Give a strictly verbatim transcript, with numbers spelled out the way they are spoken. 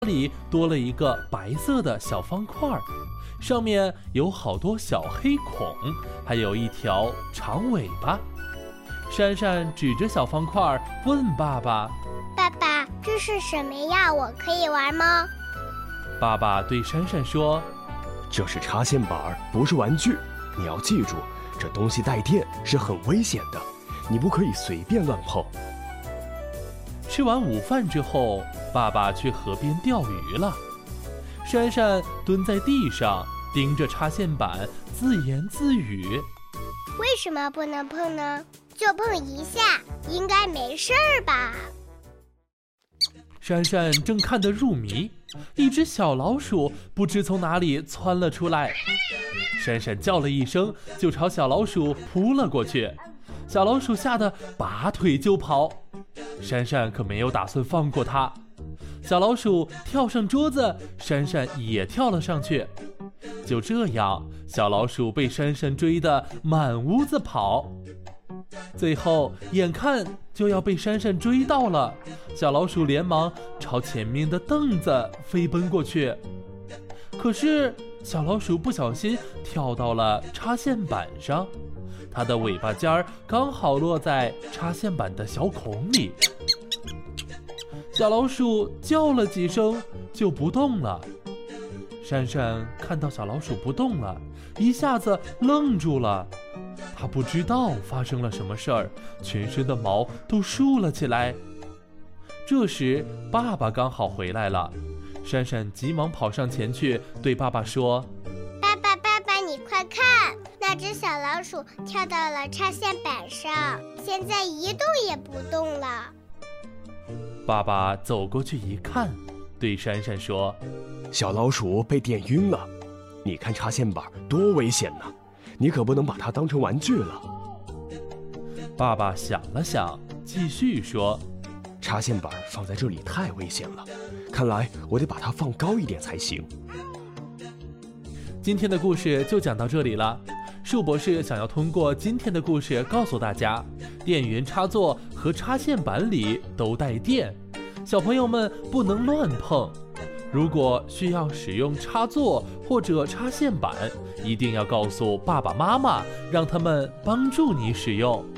里多了一个白色的小方块，上面有好多小黑孔，还有一条长尾巴。珊珊指着小方块问爸爸： 爸爸，这是什么呀？我可以玩吗？ 爸爸对珊珊说： 这是插线板，不是玩具。你要记住，这东西带电是很危险的，你不可以随便乱碰。 吃完午饭之后，爸爸去河边钓鱼了。珊珊蹲在地上，盯着插线板，自言自语： 为什么不能碰呢？就碰一下，应该没事儿吧？ 珊珊正看得入迷，一只小老鼠不知从哪里窜了出来。珊珊叫了一声，就朝小老鼠扑了过去。小老鼠吓得拔腿就跑，珊珊可没有打算放过它。小老鼠跳上桌子，珊珊也跳了上去。就这样，小老鼠被珊珊追得满屋子跑。最后眼看就要被珊珊追到了，小老鼠连忙朝前面的凳子飞奔过去。可是小老鼠不小心跳到了插线板上，它的尾巴尖儿刚好落在插线板的小孔里。小老鼠叫了几声就不动了。珊珊看到小老鼠不动了，一下子愣住了。她不知道发生了什么事儿，全身的毛都竖了起来。这时爸爸刚好回来了，珊珊急忙跑上前去对爸爸说： 爸爸爸爸，你快看，那只小老鼠跳到了插线板上，现在一动也不动了。 爸爸走过去一看，对珊珊说：小老鼠被电晕了，你看插线板多危险呢，你可不能把它当成玩具了。 爸爸想了想，继续说： 插线板放在这里太危险了，看来我得把它放高一点才行。 今天的故事就讲到这里了。树博士想要通过今天的故事告诉大家，电源插座和插线板里都带电，小朋友们不能乱碰。如果需要使用插座或者插线板，一定要告诉爸爸妈妈，让他们帮助你使用。